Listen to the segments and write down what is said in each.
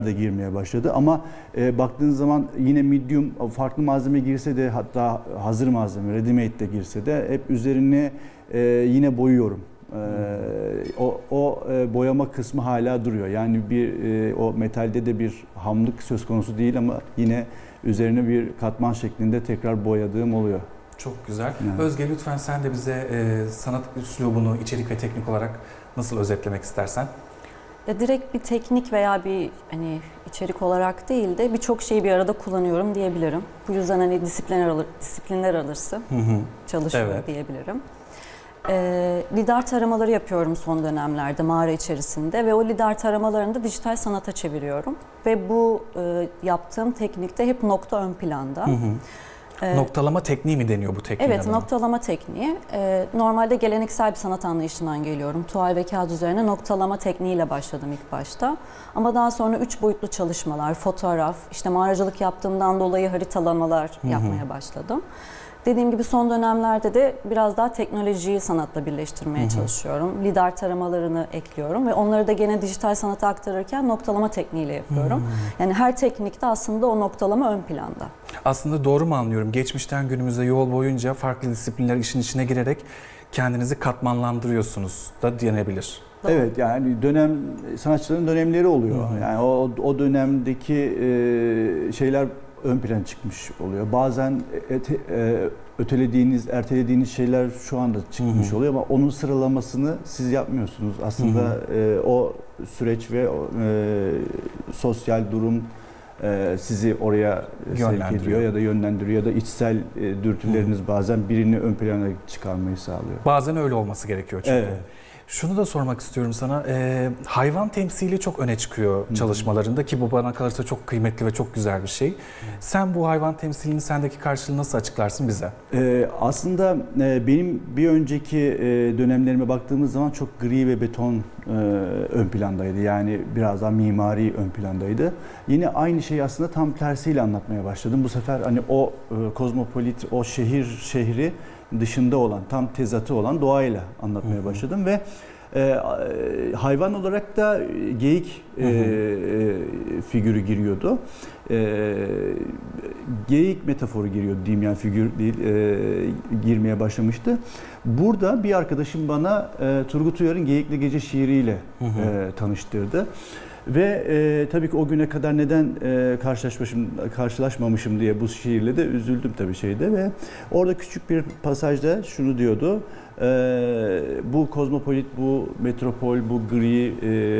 da girmeye başladı ama baktığınız zaman yine medium farklı malzeme girse de, hatta hazır malzeme ready made de girse de hep üzerine yine boyuyorum. O boyama kısmı hala duruyor. Yani o metalde de bir hamlık söz konusu değil ama yine üzerine bir katman şeklinde tekrar boyadığım oluyor. Çok güzel. Yani. Özge, lütfen sen de bize sanat üslubunu içerik ve teknik olarak nasıl özetlemek istersen? Direkt bir teknik veya bir içerik olarak değil de birçok şeyi bir arada kullanıyorum diyebilirim. Bu yüzden disiplinler arası çalışıyor Evet. diyebilirim. Lidar taramaları yapıyorum son dönemlerde mağara içerisinde ve o lidar taramalarını da dijital sanata çeviriyorum. Ve bu yaptığım teknikte hep nokta ön planda. Noktalama tekniği mi deniyor bu tekniğe? Evet, noktalama tekniği. Normalde geleneksel bir sanat anlayışından geliyorum. Tuval ve kağıt üzerine noktalama tekniğiyle başladım ilk başta. Ama daha sonra 3 boyutlu çalışmalar, fotoğraf, işte mağaracılık yaptığımdan dolayı haritalamalar yapmaya başladım. Dediğim gibi son dönemlerde de biraz daha teknolojiyi sanatla birleştirmeye çalışıyorum. Lidar taramalarını ekliyorum ve onları da gene dijital sanata aktarırken noktalama tekniğiyle yapıyorum. Yani her teknikte aslında o noktalama ön planda. Aslında doğru mu anlıyorum? Geçmişten günümüze yol boyunca farklı disiplinler işin içine girerek kendinizi katmanlandırıyorsunuz da denebilir. Doğru. Evet, yani sanatçıların dönemleri oluyor. Yani o dönemdeki şeyler ön plana çıkmış oluyor. Bazen ertelediğiniz şeyler şu anda çıkmış oluyor ama onun sıralamasını siz yapmıyorsunuz. Aslında o süreç ve sosyal durum sizi oraya sevk ediyor ya da yönlendiriyor ya da içsel dürtüleriniz bazen birini ön plana çıkarmayı sağlıyor. Bazen öyle olması gerekiyor çünkü. Evet. Şunu da sormak istiyorum sana. Hayvan temsili çok öne çıkıyor çalışmalarında ki bu bana kalırsa çok kıymetli ve çok güzel bir şey. Sen bu hayvan temsilinin sendeki karşılığını nasıl açıklarsın bize? Aslında benim bir önceki dönemlerime baktığımız zaman çok gri ve beton ön plandaydı. Yani biraz daha mimari ön plandaydı. Yine aynı şeyi aslında tam tersiyle anlatmaya başladım. Bu sefer hani o kozmopolit, o şehri dışında olan, tam tezatı olan doğayla anlatmaya başladım ve hayvan olarak da geyik figürü giriyordu. Geyik metaforu giriyordu diyeyim, yani figür değil, girmeye başlamıştı. Burada bir arkadaşım bana Turgut Uyar'ın Geyikli Gece şiiriyle tanıştırdı. Ve tabii ki o güne kadar neden karşılaşmamışım diye bu şiirle de üzüldüm tabii şeyde ve orada küçük bir pasajda şunu diyordu: bu kozmopolit, bu metropol, bu gri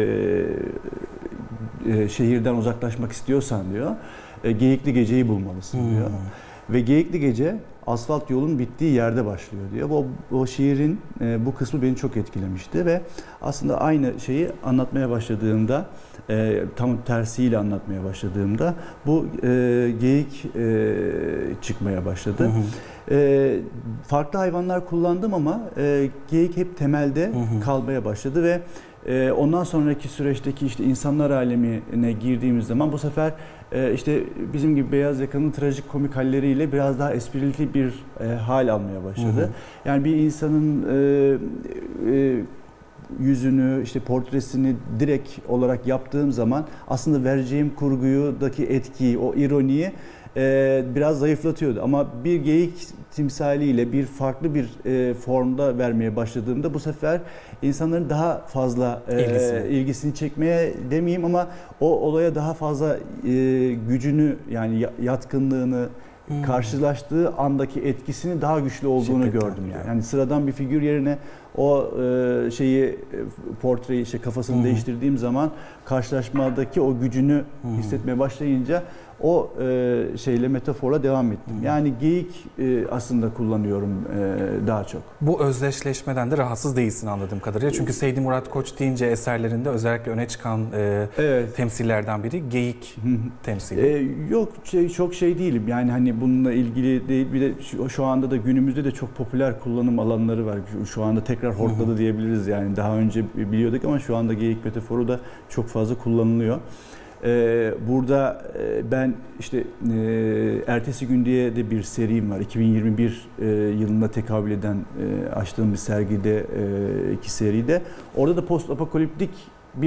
şehirden uzaklaşmak istiyorsan diyor, Geyikli Gece'yi bulmalısın diyor. Ve Geyikli Gece asfalt yolun bittiği yerde başlıyor diyor. O şiirin bu kısmı beni çok etkilemişti ve aslında aynı şeyi anlatmaya başladığımda, tam tersiyle anlatmaya başladığımda bu geyik çıkmaya başladı. Farklı hayvanlar kullandım ama geyik hep temelde kalmaya başladı ve ondan sonraki süreçteki işte insanlar alemine girdiğimiz zaman bu sefer işte bizim gibi beyaz yakanın trajik komik halleriyle biraz daha esprili bir hal almaya başladı. Yani bir insanın yüzünü, işte portresini direkt olarak yaptığım zaman aslında vereceğim kurgudaki etkiyi, o ironiyi biraz zayıflatıyordu. Ama bir geyik timsaliyle bir farklı bir formda vermeye başladığımda bu sefer insanların daha fazla ilgisini çekmeye demeyeyim ama o olaya daha fazla gücünü, yani yatkınlığını, karşılaştığı andaki etkisini daha güçlü olduğunu gördüm yani. Yani sıradan bir figür yerine o portreyi, kafasını değiştirdiğim zaman karşılaşmadaki o gücünü hissetmeye başlayınca o metaforla devam ettim. Yani geyik aslında kullanıyorum daha çok. Bu özdeşleşmeden de rahatsız değilsin anladığım kadarıyla. Çünkü Seydi Murat Koç deyince eserlerinde özellikle öne çıkan temsillerden biri geyik temsili. Yok, çok değilim. Yani hani bununla ilgili değil. Bir de şu anda da günümüzde de çok popüler kullanım alanları var. Şu anda tekrar hortladı diyebiliriz yani. Daha önce biliyorduk ama şu anda geyik metaforu da çok fazla kullanılıyor. Burada ben işte Ertesi Gün diye de bir serim var. 2021 yılında tekabül eden açtığım bir sergide, iki seride. Orada da post apokaliptik bir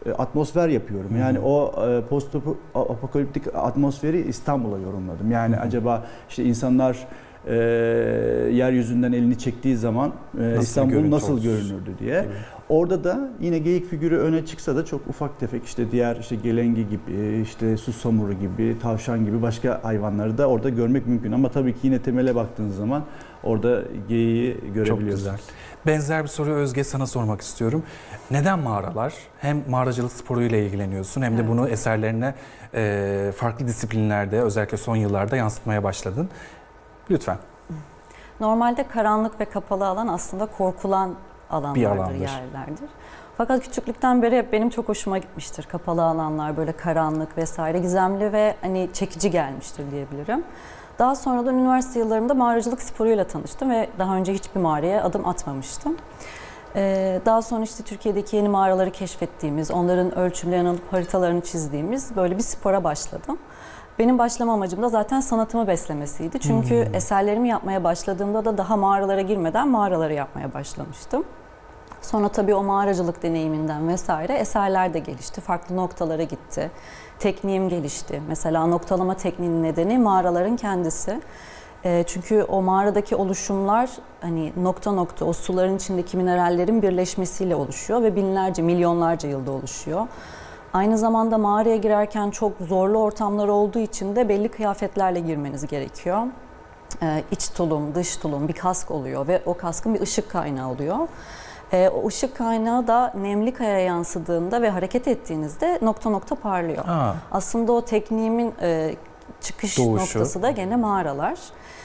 atmosfer yapıyorum. Yani o post apokaliptik atmosferi İstanbul'a yorumladım. Yani acaba işte insanlar yeryüzünden elini çektiği zaman İstanbul nasıl görünürdü diye. Gibi. Orada da yine geyik figürü öne çıksa da çok ufak tefek işte diğer işte gelengi gibi, işte susamuru gibi, tavşan gibi başka hayvanları da orada görmek mümkün. Ama tabii ki yine temele baktığınız zaman orada geyiği görebiliyorsunuz. Çok güzel. Benzer bir soruyu Özge sana sormak istiyorum. Neden mağaralar? Hem mağaracılık sporuyla ilgileniyorsun hem de bunu eserlerine farklı disiplinlerde özellikle son yıllarda yansıtmaya başladın. Lütfen. Normalde karanlık ve kapalı alan aslında korkulan alanlardır, yerlerdir. Fakat küçüklükten beri hep benim çok hoşuma gitmiştir. Kapalı alanlar, böyle karanlık vesaire, gizemli ve hani çekici gelmiştir diyebilirim. Daha sonradan üniversite yıllarımda mağaracılık sporuyla tanıştım ve daha önce hiçbir mağaraya adım atmamıştım. Daha sonra işte Türkiye'deki yeni mağaraları keşfettiğimiz, onların ölçümlerini alıp haritalarını çizdiğimiz böyle bir spora başladım. Benim başlama amacım da zaten sanatımı beslemesiydi. Çünkü eserlerimi yapmaya başladığımda da daha mağaralara girmeden mağaraları yapmaya başlamıştım. Sonra tabii o mağaracılık deneyiminden vesaire eserler de gelişti. Farklı noktalara gitti. Tekniğim gelişti. Mesela noktalama tekniğinin nedeni mağaraların kendisi. Çünkü o mağaradaki oluşumlar hani nokta nokta o suların içindeki minerallerin birleşmesiyle oluşuyor ve binlerce, milyonlarca yılda oluşuyor. Aynı zamanda mağaraya girerken çok zorlu ortamlar olduğu için de belli kıyafetlerle girmeniz gerekiyor. İç tulum, dış tulum, bir kask oluyor ve o kaskın bir ışık kaynağı oluyor. O ışık kaynağı da nemli kayaya yansıdığında ve hareket ettiğinizde nokta nokta parlıyor. Aslında o tekniğimin çıkış noktası da gene mağaralar.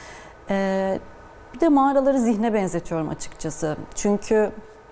Bir de mağaraları zihne benzetiyorum açıkçası. Çünkü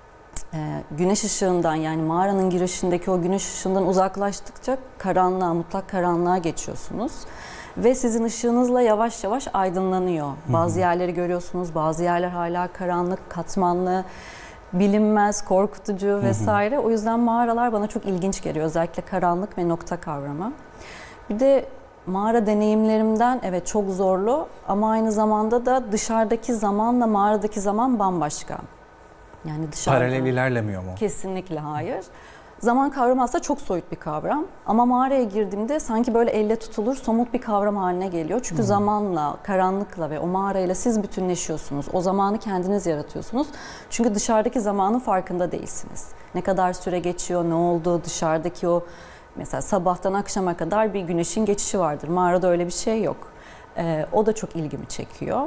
güneş ışığından, yani mağaranın girişindeki o güneş ışığından uzaklaştıkça karanlığa, mutlak karanlığa geçiyorsunuz. Ve sizin ışığınızla yavaş yavaş aydınlanıyor. Bazı yerleri görüyorsunuz, bazı yerler hala karanlık, katmanlı, bilinmez, korkutucu vesaire. O yüzden mağaralar bana çok ilginç geliyor. Özellikle karanlık ve nokta kavramı. Bir de mağara deneyimlerimden evet çok zorlu ama aynı zamanda da dışarıdaki zamanla mağaradaki zaman bambaşka. Yani dışarıda paralel ilerlemiyor mu? Kesinlikle hayır. Zaman kavramı aslında çok soyut bir kavram. Ama mağaraya girdiğimde sanki böyle elle tutulur, somut bir kavram haline geliyor. Çünkü zamanla, karanlıkla ve o mağarayla siz bütünleşiyorsunuz. O zamanı kendiniz yaratıyorsunuz. Çünkü dışarıdaki zamanın farkında değilsiniz. Ne kadar süre geçiyor, ne oldu, dışarıdaki o mesela sabahtan akşama kadar bir güneşin geçişi vardır. Mağarada öyle bir şey yok. O da çok ilgimi çekiyor.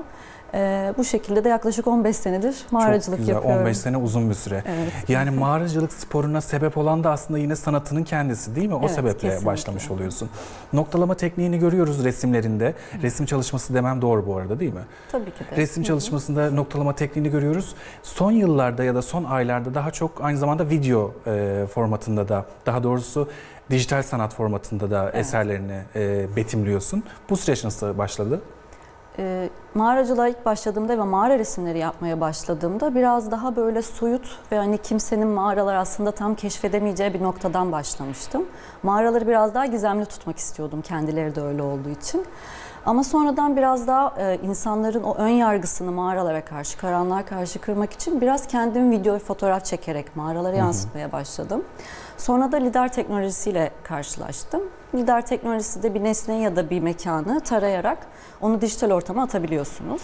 Bu şekilde de yaklaşık 15 senedir mağaracılık çok güzel, yapıyorum. 15 sene uzun bir süre. Evet. Yani mağaracılık sporuna sebep olan da aslında yine sanatının kendisi değil mi? O Evet, sebeple kesinlikle. başlamış oluyorsun. Noktalama tekniğini görüyoruz resimlerinde. Resim çalışması demem doğru bu arada değil mi? Tabii ki de. Resim çalışmasında noktalama tekniğini görüyoruz. Son yıllarda ya da son aylarda daha çok aynı zamanda video formatında da, daha doğrusu dijital sanat formatında da eserlerini betimliyorsun. Bu süreç nasıl başladı? Mağaracılığa ilk başladığımda ve mağara resimleri yapmaya başladığımda biraz daha böyle soyut ve hani kimsenin mağaralar aslında tam keşfedemeyeceği bir noktadan başlamıştım. Mağaraları biraz daha gizemli tutmak istiyordum, kendileri de öyle olduğu için. Ama sonradan biraz daha insanların o ön yargısını mağaralara karşı, karanlığa karşı kırmak için biraz kendim video ve fotoğraf çekerek mağaraları yansıtmaya başladım. Sonra da lidar teknolojisiyle karşılaştım. Lidar teknolojisi de bir nesneyi ya da bir mekanı tarayarak onu dijital ortama atabiliyorsunuz.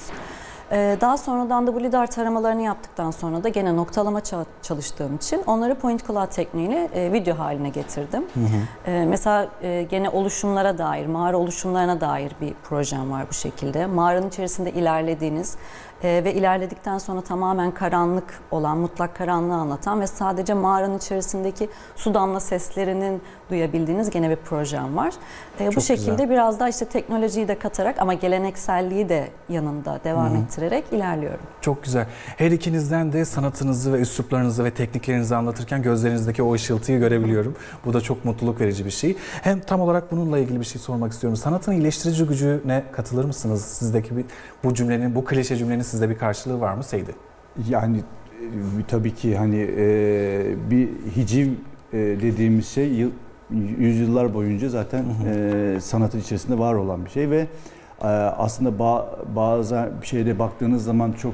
Daha sonradan da bu lidar taramalarını yaptıktan sonra da gene noktalama çalıştığım için onları point cloud tekniğini video haline getirdim. Mesela gene oluşumlara dair, mağara oluşumlarına dair bir projem var bu şekilde. Mağaranın içerisinde ilerlediğiniz ve ilerledikten sonra tamamen karanlık olan, mutlak karanlığı anlatan ve sadece mağaranın içerisindeki su damla seslerinin duyabildiğiniz gene bir projem var. Bu şekilde güzel. biraz daha işte teknolojiyi de katarak ama gelenekselliği de yanında devam ettirerek ilerliyorum. Çok güzel. Her ikinizden de sanatınızı ve üsluplarınızı ve tekniklerinizi anlatırken gözlerinizdeki o ışıltıyı görebiliyorum. Bu da çok mutluluk verici bir şey. Hem tam olarak bununla ilgili bir şey sormak istiyorum. Sanatın iyileştirici gücüne katılır mısınız? Sizdeki bu cümlenin, bu klişe cümlenin sizde bir karşılığı var mı Seydi? Yani tabii ki hani bir hiciv dediğimiz şey yüzyıllar boyunca zaten sanatın içerisinde var olan bir şey ve aslında bazı bir şeyde baktığınız zaman çok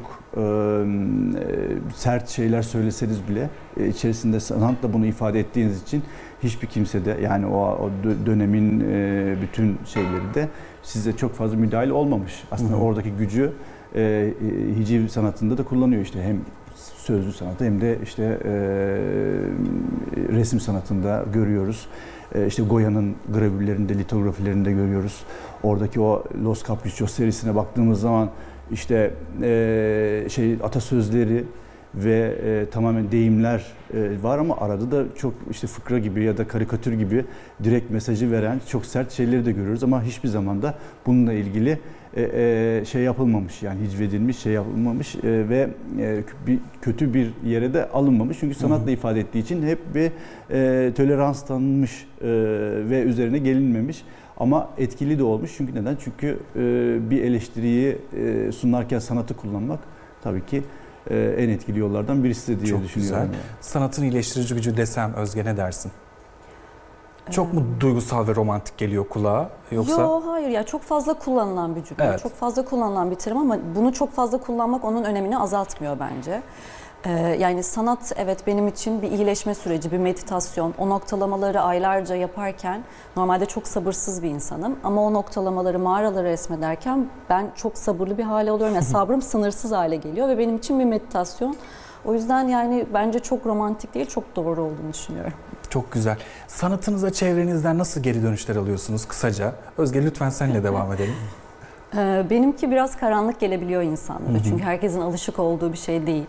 sert şeyler söyleseniz bile içerisinde sanatla bunu ifade ettiğiniz için hiçbir kimse de yani o dönemin bütün şeyleri de size çok fazla müdahale olmamış. Aslında oradaki gücü hiciv sanatında da kullanıyor işte hem sözlü sanatı hem de işte resim sanatında görüyoruz. İşte Goya'nın gravürlerinde, litografilerinde görüyoruz. Oradaki o Los Caprichos serisine baktığımız zaman işte atasözleri ve tamamen deyimler var ama arada da çok işte fıkra gibi ya da karikatür gibi direkt mesajı veren çok sert şeyleri de görüyoruz ama hiçbir zaman da bununla ilgili şey yapılmamış yani hicvedilmiş şey yapılmamış ve kötü bir yere de alınmamış çünkü sanatla ifade ettiği için hep bir tolerans tanınmış ve üzerine gelinmemiş. Ama etkili de olmuş çünkü neden? Çünkü bir eleştiriyi sunarken sanatı kullanmak tabii ki en etkili yollardan birisi diye çok düşünüyorum. Güzel. Sanatın iyileştirici gücü desem Özge ne dersin? Çok mu duygusal ve romantik geliyor kulağa yoksa? Yok hayır ya çok fazla kullanılan bir cümle. Evet. Çok fazla kullanılan bir terim ama bunu çok fazla kullanmak onun önemini azaltmıyor bence. Yani sanat evet benim için bir iyileşme süreci, bir meditasyon. O noktalamaları aylarca yaparken normalde çok sabırsız bir insanım. Ama o noktalamaları, mağaraları resmederken ben çok sabırlı bir hale oluyorum. Yani sabrım sınırsız hale geliyor ve benim için bir meditasyon. O yüzden yani bence çok romantik değil, çok doğru olduğunu düşünüyorum. Çok güzel. Sanatınıza çevrenizden nasıl geri dönüşler alıyorsunuz kısaca? Özge lütfen seninle devam edelim. Benimki biraz karanlık gelebiliyor insanlara. Çünkü herkesin alışık olduğu bir şey değil.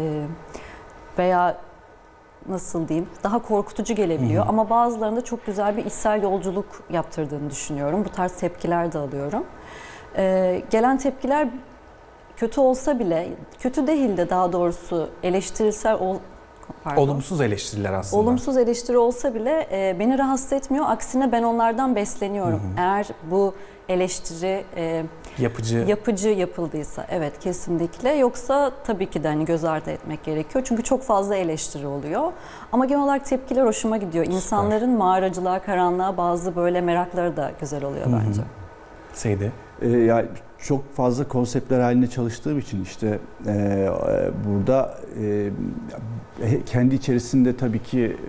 Veya nasıl diyeyim daha korkutucu gelebiliyor. Ama bazılarında çok güzel bir içsel yolculuk yaptırdığını düşünüyorum. Bu tarz tepkiler de alıyorum. Gelen tepkiler kötü olsa bile, kötü değil de daha doğrusu eleştirisel olumsuz eleştiriler aslında. Olumsuz eleştiri olsa bile beni rahatsız etmiyor. Aksine ben onlardan besleniyorum. Eğer bu eleştiri yapıcı yapıldıysa evet kesinlikle. Yoksa tabii ki de hani göz ardı etmek gerekiyor. Çünkü çok fazla eleştiri oluyor. Ama genel olarak tepkiler hoşuma gidiyor. İnsanların mağaracılığa, karanlığa bazı böyle merakları da güzel oluyor bence. Seydi. Yani çok fazla konseptler halinde çalıştığım için işte burada kendi içerisinde tabii ki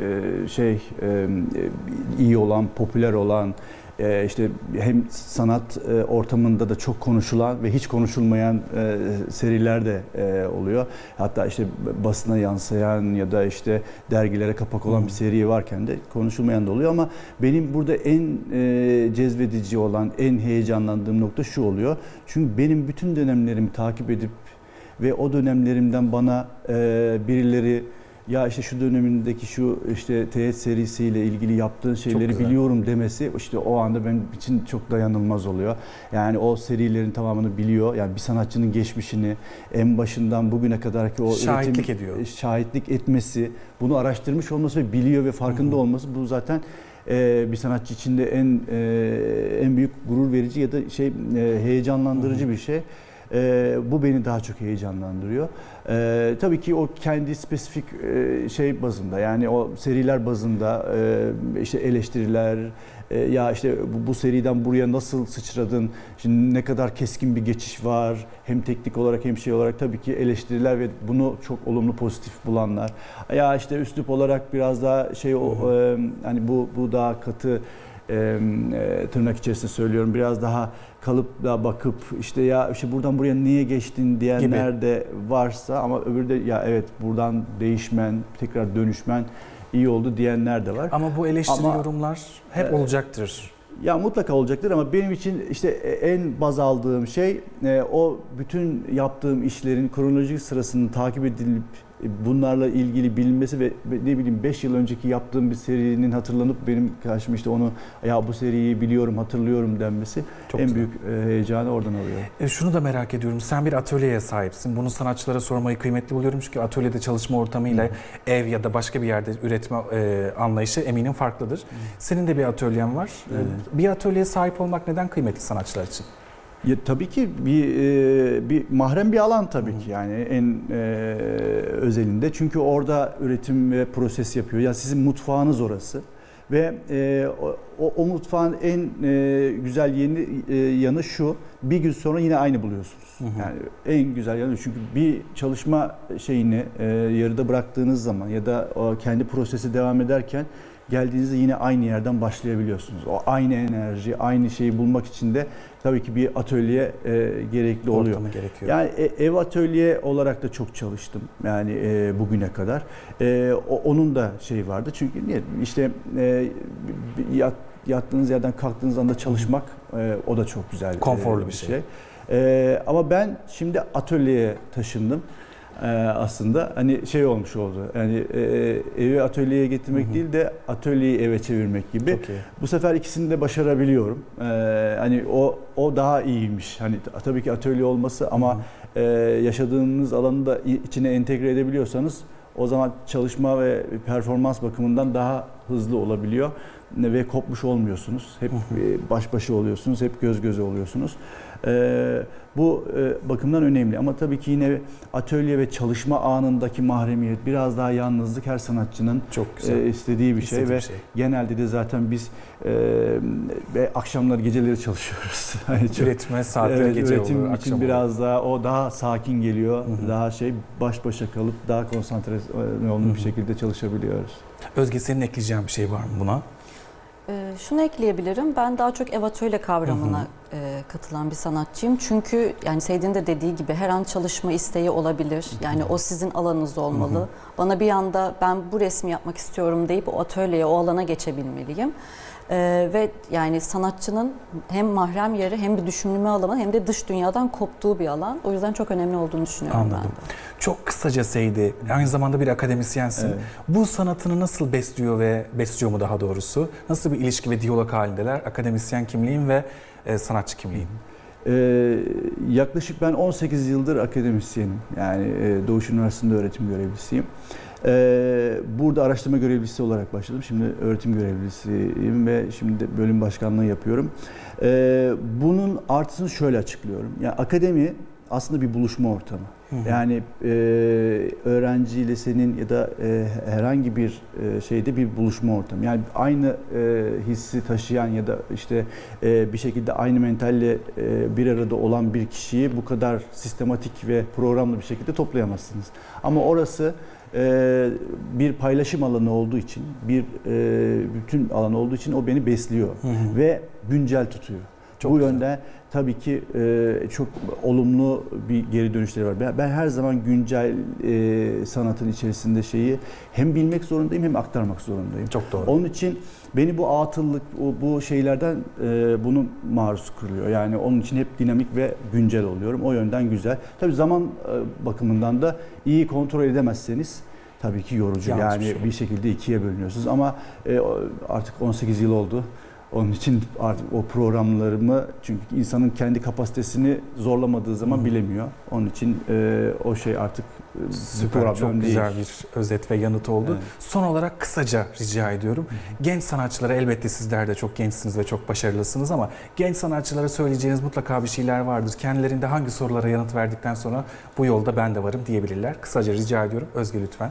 iyi olan, popüler olan işte hem sanat ortamında da çok konuşulan ve hiç konuşulmayan seriler de oluyor. Hatta işte basına yansıyan ya da işte dergilere kapak olan bir seri varken de konuşulmayan da oluyor ama benim burada en cezbedici olan, en heyecanlandığım nokta şu oluyor. Çünkü benim bütün dönemlerimi takip edip ve o dönemlerimden bana birileri ya işte şu dönemindeki şu işte teğet serisiyle ilgili yaptığın şeyleri biliyorum demesi işte o anda benim için çok dayanılmaz oluyor. Yani o serilerin tamamını biliyor. Yani bir sanatçının geçmişini en başından bugüne kadarki o şahitlik etmesi, bunu araştırmış olması ve biliyor ve farkında olması bu zaten bir sanatçı için de en büyük gurur verici ya da heyecanlandırıcı bir şey. Bu beni daha çok heyecanlandırıyor. Tabii ki o kendi spesifik bazında yani o seriler bazında işte eleştiriler ya işte bu seriden buraya nasıl sıçradın, şimdi ne kadar keskin bir geçiş var hem teknik olarak hem şey olarak tabii ki eleştiriler ve bunu çok olumlu pozitif bulanlar. Ya işte üslup olarak biraz daha hani bu daha katı tırnak içerisinde söylüyorum biraz daha kalıpla bakıp işte ya işte buradan buraya niye geçtin diyenler gibi de varsa ama öbürü de ya evet buradan değişmen tekrar dönüşmen iyi oldu diyenler de var. Ama bu yorumlar hep olacaktır. Ya mutlaka olacaktır ama benim için işte en baz aldığım şey o bütün yaptığım işlerin kronolojik sırasının takip edilip bunlarla ilgili bilinmesi ve ne bileyim 5 yıl önceki yaptığım bir serinin hatırlanıp benim karşıma işte onu ya bu seriyi biliyorum, hatırlıyorum denmesi çok en güzel. Büyük heyecanı oradan alıyor. Şunu da merak ediyorum. Sen bir atölyeye sahipsin. Bunu sanatçılara sormayı kıymetli buluyorum çünkü atölyede çalışma ortamıyla ev ya da başka bir yerde üretme anlayışı eminim farklıdır. Senin de bir atölyen var. Bir atölyeye sahip olmak neden kıymetli sanatçılar için? Ya, tabii ki bir mahrem bir alan tabii ki yani en özelinde çünkü orada üretim ve proses yapıyor. Yani sizin mutfağınız orası ve o mutfağın en güzel yanı şu: bir gün sonra yine aynı buluyorsunuz. Yani en güzel yanı çünkü bir çalışma şeyini yarıda bıraktığınız zaman ya da o kendi prosesi devam ederken geldiğinizde yine aynı yerden başlayabiliyorsunuz. O aynı enerji, aynı şeyi bulmak için de tabii ki bir atölye gerekli oluyor. Ortamı gerekiyor. Yani ev atölye olarak da çok çalıştım yani bugüne kadar. Onun da şey vardı çünkü niye işte yattığınız yerden kalktığınız anda çalışmak o da çok güzel. Konforlu bir şey. Ama ben şimdi atölyeye taşındım. Aslında hani şey olmuş oldu. Yani evi atölyeye getirmek değil de atölyeyi eve çevirmek gibi. Çok iyi. Bu sefer ikisini de başarabiliyorum. Hani o daha iyiymiş. Hani tabii ki atölye olması ama yaşadığınız alanı da içine entegre edebiliyorsanız o zaman çalışma ve performans bakımından daha hızlı olabiliyor ve kopmuş olmuyorsunuz. Hep baş başa oluyorsunuz, hep göz göze oluyorsunuz. Bu bakımdan önemli ama tabii ki yine atölye ve çalışma anındaki mahremiyet, biraz daha yalnızlık her sanatçının Çok güzel. istediği bir şey İstediği ve bir şey. genelde de zaten biz ve akşamları geceleri çalışıyoruz. Yani çok, Üretme saatleri gece üretim olur, için akşam biraz daha o daha sakin geliyor. Daha baş başa kalıp daha konsantrasyon bir şekilde çalışabiliyoruz. Özge, senin ekleyeceğin bir şey var mı buna? Şunu ekleyebilirim. Ben daha çok ev atölye kavramına katılan bir sanatçıyım. Çünkü yani Seyit'in de dediği gibi her an çalışma isteği olabilir. Yani o sizin alanınız olmalı. Bana bir anda ben bu resmi yapmak istiyorum deyip o atölyeye, o alana geçebilmeliyim. Ve yani sanatçının hem mahrem yeri hem bir düşünme alanı hem de dış dünyadan koptuğu bir alan. O yüzden çok önemli olduğunu düşünüyorum ben Anladım. de. Çok kısaca Seydi, aynı zamanda bir akademisyensin. Evet. Bu sanatını nasıl besliyor ve besliyor mu daha doğrusu? Nasıl bir ilişki ve diyalog halindeler? Akademisyen kimliğin ve sanatçı kimliğin. Yaklaşık ben 18 yıldır akademisyenim. Yani Doğuş Üniversitesi'nde öğretim görevlisiyim. Burada araştırma görevlisi olarak başladım. Şimdi öğretim görevlisiyim ve şimdi bölüm başkanlığı yapıyorum. Bunun artısını şöyle açıklıyorum. Yani akademi aslında bir buluşma ortamı. Yani öğrenciyle senin ya da herhangi bir şeyde bir buluşma ortamı. Yani aynı hissi taşıyan ya da işte bir şekilde aynı mentalle bir arada olan bir kişiyi bu kadar sistematik ve programlı bir şekilde toplayamazsınız. Ama orası bir paylaşım alanı olduğu için, bir bütün alan olduğu için o beni besliyor ve güncel tutuyor. Çok bu güzel. yönde tabii ki çok olumlu bir geri dönüşleri var. Ben her zaman güncel sanatın içerisinde şeyi hem bilmek zorundayım hem aktarmak zorundayım. Çok doğru. Onun için beni bu atıllık, bu şeylerden bunu maruz kılıyor. Yani onun için hep dinamik ve güncel oluyorum. O yönden güzel. Tabii zaman bakımından da iyi kontrol edemezseniz tabii ki yorucu. Yanlış Yani bir şey. bir şekilde ikiye bölünüyorsunuz ama artık 18 yıl oldu. Onun için artık o programlarımı, çünkü insanın kendi kapasitesini zorlamadığı zaman bilemiyor. Onun için o şey artık Süper, problem çok değil. güzel bir özet ve yanıt oldu. Evet. Son olarak kısaca rica ediyorum. Genç sanatçılara, elbette sizler de çok gençsiniz ve çok başarılısınız ama genç sanatçılara söyleyeceğiniz mutlaka bir şeyler vardır. Kendilerinde hangi sorulara yanıt verdikten sonra bu yolda ben de varım diyebilirler. Kısaca rica ediyorum. Özge lütfen.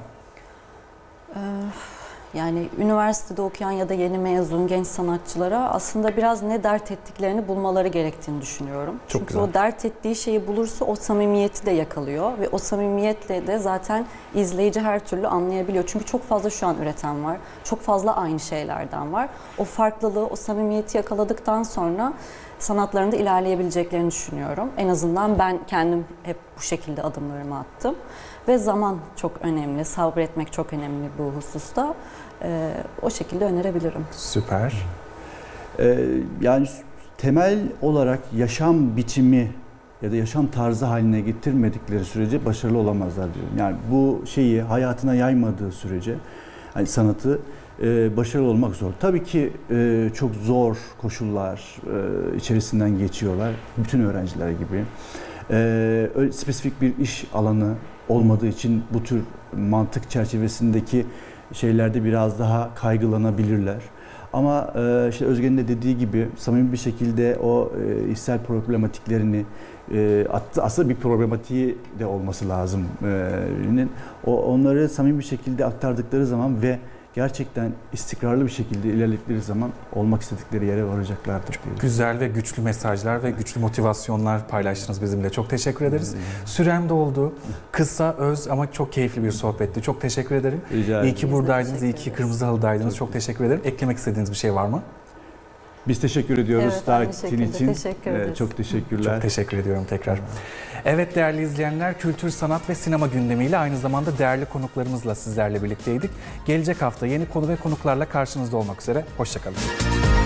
Yani üniversitede okuyan ya da yeni mezun genç sanatçılara aslında biraz ne dert ettiklerini bulmaları gerektiğini düşünüyorum. Çok Çünkü güzel. o dert ettiği şeyi bulursa o samimiyeti de yakalıyor ve o samimiyetle de zaten izleyici her türlü anlayabiliyor. Çünkü çok fazla şu an üreten var. Çok fazla aynı şeylerden var. O farklılığı, o samimiyeti yakaladıktan sonra sanatlarında ilerleyebileceklerini düşünüyorum. En azından ben kendim hep bu şekilde adımlarımı attım. Ve zaman çok önemli, sabretmek çok önemli bu hususta. O şekilde önerebilirim. Süper. Yani temel olarak yaşam biçimi ya da yaşam tarzı haline getirmedikleri sürece başarılı olamazlar diyorum. Yani bu şeyi hayatına yaymadığı sürece hani sanatı başarılı olmak zor. Tabii ki çok zor koşullar içerisinden geçiyorlar. Bütün öğrenciler gibi. Öyle spesifik bir iş alanı olmadığı için bu tür mantık çerçevesindeki şeylerde biraz daha kaygılanabilirler. Ama işte Özge'nin de dediği gibi samimi bir şekilde o içsel problematiklerini aslında bir problematiği de olması lazım birinin. Onları samimi bir şekilde aktardıkları zaman ve gerçekten istikrarlı bir şekilde ilerledikleri zaman olmak istedikleri yere varacaklardır diye. Güzel ve güçlü mesajlar ve güçlü motivasyonlar paylaştınız bizimle. Çok teşekkür ederiz. Sürem doldu. Kısa, öz ama çok keyifli bir sohbetti. Çok teşekkür ederim. Rica İyi ederim. ki buradaydınız, iyi ki Kırmızı Halı'daydınız. Çok teşekkür ederim. Eklemek istediğiniz bir şey var mı? Biz teşekkür ediyoruz Evet, aynı davetin şekilde. için. Teşekkür ederiz. Çok teşekkürler. Çok teşekkür ediyorum tekrar. Evet değerli izleyenler, kültür, sanat ve sinema gündemiyle aynı zamanda değerli konuklarımızla sizlerle birlikteydik. Gelecek hafta yeni konu ve konuklarla karşınızda olmak üzere. Hoşça kalın.